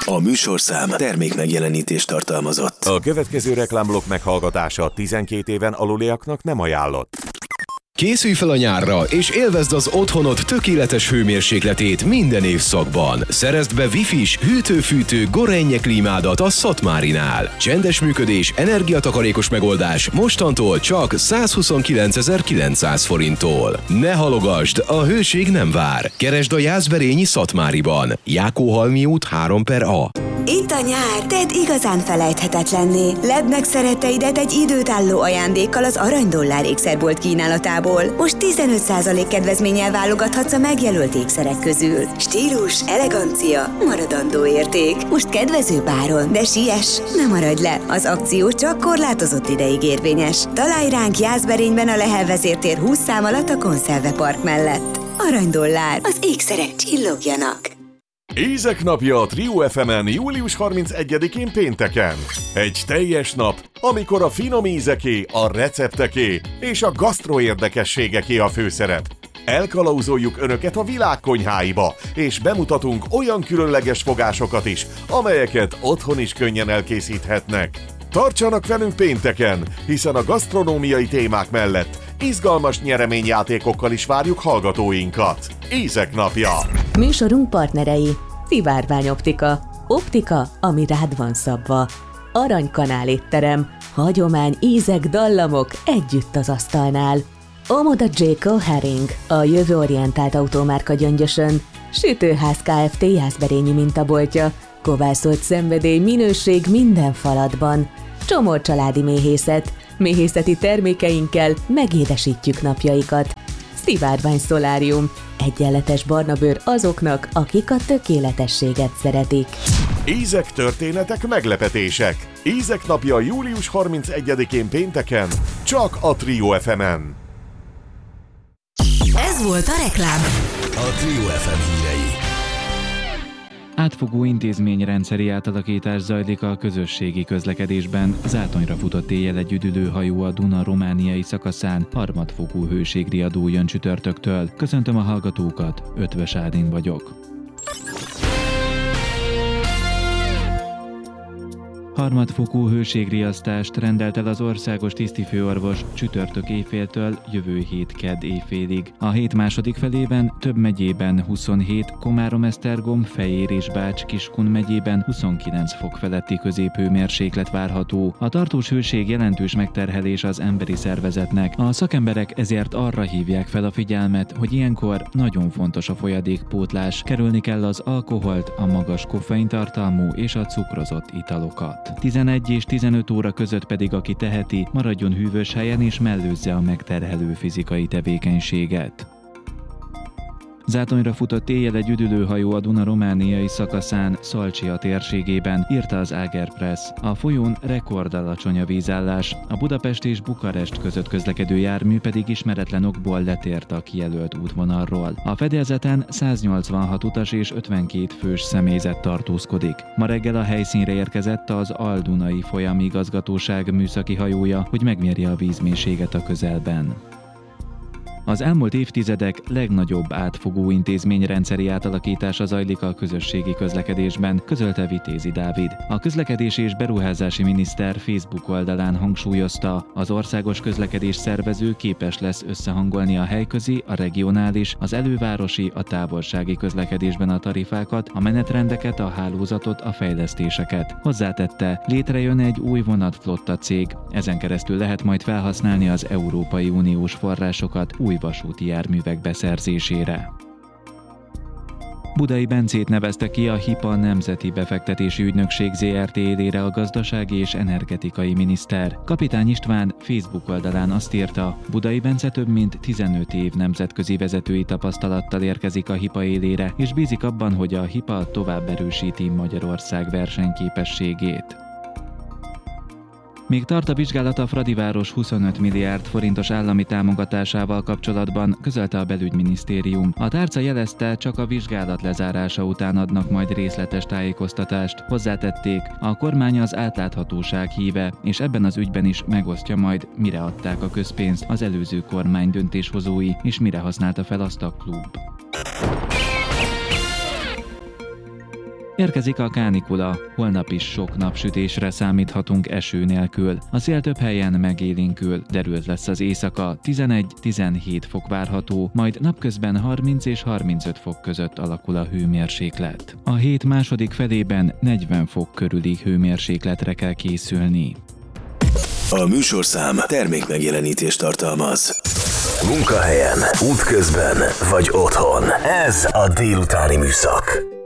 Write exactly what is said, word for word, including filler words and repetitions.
A műsorszám termék megjelenítést tartalmazott. A következő reklámblokk meghallgatása tizenkét éven aluliaknak nem ajánlott. Készülj fel a nyárra, és élvezd az otthonod tökéletes hőmérsékletét minden évszakban. Szerezd be Wi-Fi-s, hűtő-fűtő Gorenje klímádat a Szatmárinál. Csendes működés, energiatakarékos megoldás mostantól csak százhuszonkilencezer-kilencszáz forinttól. Ne halogasd, a hőség nem vár. Keresd a Jászberényi Szatmáriban. Jákóhalmi út három per A. Itt a nyár, tedd igazán felejthetetlenné. Ledd meg szeretteidet egy időtálló ajándékkal az Aranydollár ékszerbolt kínálatából. Most tizenöt százalék kedvezménnyel válogathatsz a megjelölt ékszerek közül. Stílus, elegancia, maradandó érték. Most kedvező áron, de siess, ne maradj le. Az akció csak korlátozott ideig érvényes. Találj ránk Jászberényben a Lehel vezértér húsz szám alatt a Konszerve Park mellett. Aranydollár, az ékszerek csillogjanak. Ízek napja a Trio ef emen július harmincegyedikén pénteken. Egy teljes nap, amikor a finom ízeké, a recepteké és a gasztro érdekességeké a főszerep. Elkalauzoljuk Önöket a világ konyháiba, és bemutatunk olyan különleges fogásokat is, amelyeket otthon is könnyen elkészíthetnek. Tartsanak velünk pénteken, hiszen a gasztronómiai témák mellett izgalmas nyereményjátékokkal is várjuk hallgatóinkat. Ízek napja! Műsorunk partnerei: Szivárvány Optika. Optika, ami rád van szabva. Aranykanál étterem. Hagyomány, ízek, dallamok együtt az asztalnál. Omoda Jayco Herring, a jövőorientált autómárka Gyöngyösön. Sütőház Kft. Jászberényi mintaboltja. Kovászolt szenvedély, minőség minden falatban. Csomor családi méhészet. Méhészeti termékeinkkel megédesítjük napjaikat. Szivárvány Szolárium. Egyenletes barna bőr azoknak, akik a tökéletességet szeretik. Ízek, történetek, meglepetések. Ízek napja július harmincegyedikén pénteken, csak a Trio ef emen. Ez volt a reklám. A Trio ef em hírei. Átfogó intézményrendszeri átalakítás zajlik a közösségi közlekedésben. Zátonyra futott éjjel egy üdülőhajó a Duna romániai szakaszán, harmadfokú hőségriadó jön csütörtöktől. Köszöntöm a hallgatókat, Ötvös Ádin vagyok. Harmadfokú hőségriasztást rendelt el az országos tisztifőorvos csütörtök éjféltől jövő hét kedd éjfélig. A hét második felében több megyében huszonhét, Komárom-Esztergom, Fejér és Bács-Kiskun megyében huszonkilenc fok feletti középhőmérséklet várható. A tartós hőség jelentős megterhelés az emberi szervezetnek. A szakemberek ezért arra hívják fel a figyelmet, hogy ilyenkor nagyon fontos a folyadékpótlás. Kerülni kell az alkoholt, a magas koffeintartalmú és a cukrozott italokat. tizenegy és tizenöt óra között pedig, aki teheti, maradjon hűvös helyen és mellőzze a megterhelő fizikai tevékenységet. Zátonyra futott éjjel egy üdülőhajó a Duna romániai szakaszán, Szalcsia térségében, írta az Ágerpress. A folyón rekordalacsony a vízállás, a Budapest és Bukarest között közlekedő jármű pedig ismeretlen okból letért a kijelölt útvonalról. A fedélzeten száznyolcvanhat utas és ötvenkét fős személyzet tartózkodik. Ma reggel a helyszínre érkezett az Al-Dunai folyami igazgatóság műszaki hajója, hogy megmérje a vízmélységet a közelben. Az elmúlt évtizedek legnagyobb átfogó intézményrendszeri átalakítása zajlik a közösségi közlekedésben, közölte Vitézi Dávid. A közlekedési és beruházási miniszter Facebook oldalán hangsúlyozta, az országos közlekedés szervező képes lesz összehangolni a helyközi, a regionális, az elővárosi, a távolsági közlekedésben a tarifákat, a menetrendeket, a hálózatot, a fejlesztéseket. Hozzátette, létrejön egy új vonatflotta cég, ezen keresztül lehet majd felhasználni az Európai Uniós forrásokat új vasúti járművek beszerzésére. Budai Bencét nevezte ki a HIPA Nemzeti Befektetési Ügynökség zé er té élére a gazdasági és energetikai miniszter. Kapitány István Facebook oldalán azt írta, Budai Bence több mint tizenöt év nemzetközi vezetői tapasztalattal érkezik a HIPA élére, és bízik abban, hogy a HIPA tovább erősíti Magyarország versenyképességét. Még tart a vizsgálat a Fradiváros huszonöt milliárd forintos állami támogatásával kapcsolatban, közölte a belügyminisztérium. A tárca jelezte, csak a vizsgálat lezárása után adnak majd részletes tájékoztatást. Hozzátették, a kormány az átláthatóság híve, és ebben az ügyben is megosztja majd, mire adták a közpénzt az előző kormány döntéshozói, és mire használta fel azt a klub. Érkezik a kánikula, holnap is sok napsütésre számíthatunk eső nélkül. A szél több helyen megélénkül, derült lesz az éjszaka, tizenegy-tizenhét fok várható, majd napközben harminc és harmincöt fok között alakul a hőmérséklet. A hét második felében negyven fok körüli hőmérsékletre kell készülni. A műsorszám termékmegjelenítést tartalmaz. Munkahelyen, útközben vagy otthon. Ez a délutáni műszak.